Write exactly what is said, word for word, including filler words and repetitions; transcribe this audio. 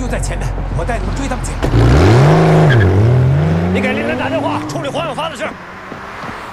就在前面，我带你们追他们去。 你给林晨打电话，处理黄永发的事。